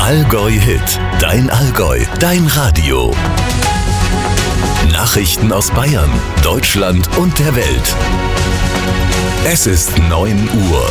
Allgäu Hit, dein Allgäu, dein Radio. Nachrichten aus Bayern, Deutschland und der Welt. Es ist 9 Uhr.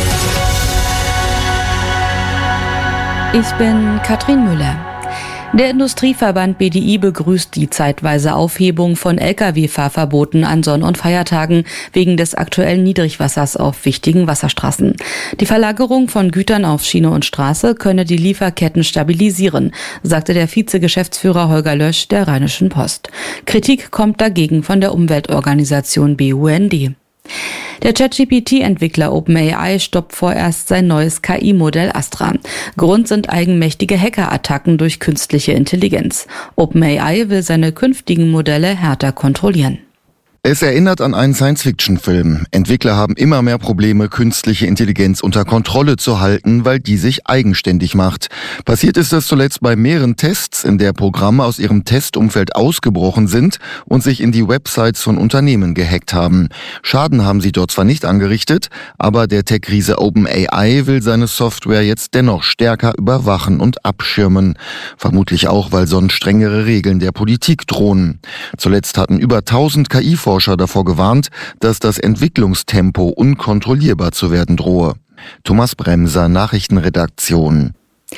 Ich bin Katrin Müller. Der Industrieverband BDI begrüßt die zeitweise Aufhebung von Lkw-Fahrverboten an Sonn- und Feiertagen wegen des aktuellen Niedrigwassers auf wichtigen Wasserstraßen. Die Verlagerung von Gütern auf Schiene und Straße könne die Lieferketten stabilisieren, sagte der Vizegeschäftsführer Holger Lösch der Rheinischen Post. Kritik kommt dagegen von der Umweltorganisation BUND. Der ChatGPT-Entwickler OpenAI stoppt vorerst sein neues KI-Modell Astra. Grund sind eigenmächtige Hackerattacken durch künstliche Intelligenz. OpenAI will seine künftigen Modelle härter kontrollieren. Es erinnert an einen Science-Fiction-Film. Entwickler haben immer mehr Probleme, künstliche Intelligenz unter Kontrolle zu halten, weil die sich eigenständig macht. Passiert ist das zuletzt bei mehreren Tests, in der Programme aus ihrem Testumfeld ausgebrochen sind und sich in die Websites von Unternehmen gehackt haben. Schaden haben sie dort zwar nicht angerichtet, aber der Tech-Riese OpenAI will seine Software jetzt dennoch stärker überwachen und abschirmen. Vermutlich auch, weil sonst strengere Regeln der Politik drohen. Zuletzt hatten über 1000 KI-Forscher davor gewarnt, dass das Entwicklungstempo unkontrollierbar zu werden drohe. Thomas Bremser, Nachrichtenredaktion.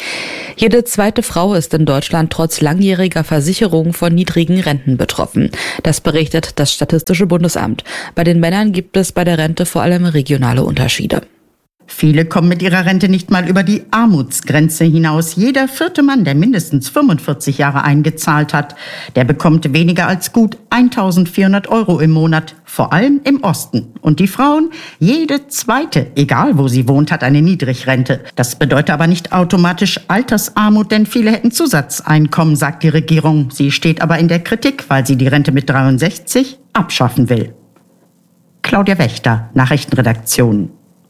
Jede zweite Frau ist in Deutschland trotz langjähriger Versicherung von niedrigen Renten betroffen. Das berichtet das Statistische Bundesamt. Bei den Männern gibt es bei der Rente vor allem regionale Unterschiede. Viele kommen mit ihrer Rente nicht mal über die Armutsgrenze hinaus. Jeder vierte Mann, der mindestens 45 Jahre eingezahlt hat, der bekommt weniger als gut 1.400 € im Monat, vor allem im Osten. Und die Frauen, jede zweite, egal wo sie wohnt, hat eine Niedrigrente. Das bedeutet aber nicht automatisch Altersarmut, denn viele hätten Zusatzeinkommen, sagt die Regierung. Sie steht aber in der Kritik, weil sie die Rente mit 63 abschaffen will. Claudia Wächter, Nachrichtenredaktion.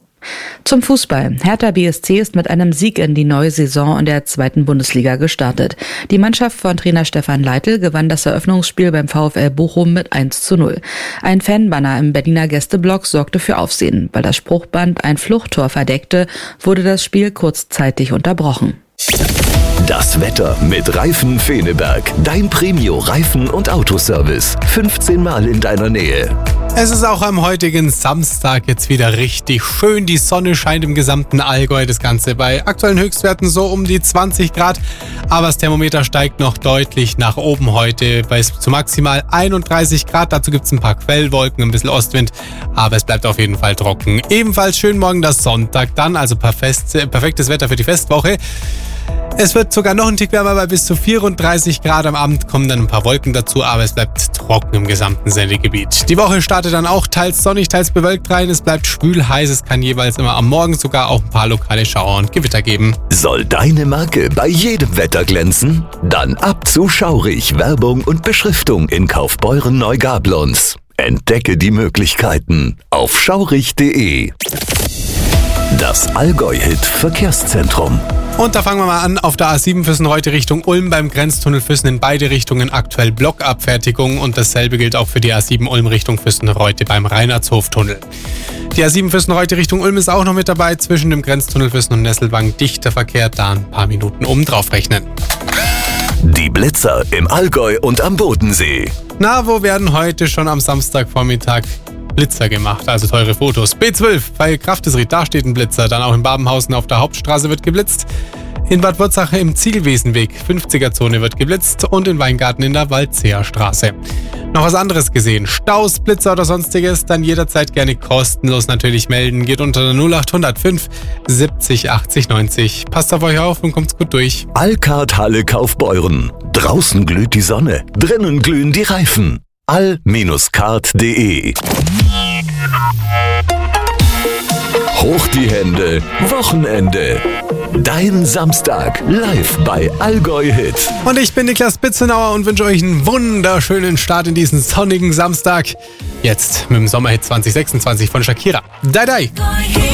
Zum Fußball. Hertha BSC ist mit einem Sieg in die neue Saison in der 2. Bundesliga gestartet. Die Mannschaft von Trainer Stefan Leitl gewann das Eröffnungsspiel beim VfL Bochum mit 1:0. Ein Fanbanner im Berliner Gästeblock sorgte für Aufsehen. Weil das Spruchband ein Fluchttor verdeckte, wurde das Spiel kurzzeitig unterbrochen. Das Wetter mit Reifen Feneberg. Dein Premio-Reifen- und Autoservice. 15 Mal in deiner Nähe. Es ist auch am heutigen Samstag jetzt wieder richtig schön. Die Sonne scheint im gesamten Allgäu. Das Ganze bei aktuellen Höchstwerten so um die 20 Grad. Aber das Thermometer steigt noch deutlich nach oben heute bis zu maximal 31 Grad. Dazu gibt es ein paar Quellwolken, ein bisschen Ostwind. Aber es bleibt auf jeden Fall trocken. Ebenfalls schön morgen das Sonntag dann. Also perfektes Wetter für die Festwoche. Es wird sogar noch ein Tick wärmer bei bis zu 34 Grad. Am Abend kommen dann ein paar Wolken dazu, aber es bleibt trocken im gesamten Sendegebiet. Die Woche startet dann auch teils sonnig, teils bewölkt rein. Es bleibt schwül heiß. Es kann jeweils immer am Morgen sogar auch ein paar lokale Schauer und Gewitter geben. Soll deine Marke bei jedem Wetter glänzen? Dann ab zu Schaurig. Werbung und Beschriftung in Kaufbeuren-Neugablonz. Entdecke die Möglichkeiten auf schaurig.de. Das Allgäu-Hit-Verkehrszentrum. Und da fangen wir mal an auf der A7 Füssen-Reute Richtung Ulm beim Grenztunnel Füssen in beide Richtungen aktuell Blockabfertigung und dasselbe gilt auch für die A7 Ulm Richtung Füssen-Reute beim Reinhardshoftunnel. Die A7 Füssen-Reute Richtung Ulm ist auch noch mit dabei, zwischen dem Grenztunnel Füssen und Nesselwang dichter Verkehr, da ein paar Minuten oben drauf rechnen. Die Blitzer im Allgäu und am Bodensee. Na, wo werden heute schon am Samstagvormittag Blitzer gemacht, also teure Fotos. B12 bei Kraftesried, da steht ein Blitzer. Dann auch in Babenhausen auf der Hauptstraße wird geblitzt. In Bad Wurzache im Zielwesenweg 50er-Zone wird geblitzt und in Weingarten in der Waldseerstraße. Noch was anderes gesehen, Staus, Blitzer oder sonstiges, dann jederzeit gerne kostenlos natürlich melden. Geht unter der 0805 70 80 90. Passt auf euch auf und kommt's gut durch. Alcard Halle Kaufbeuren. Draußen glüht die Sonne, drinnen glühen die Reifen. all-card.de. Hoch die Hände, Wochenende. Dein Samstag live bei Allgäu Hit. Und ich bin Niklas Bitzenauer und wünsche euch einen wunderschönen Start in diesen sonnigen Samstag. Jetzt mit dem Sommerhit 2026 von Shakira. Dai Dai.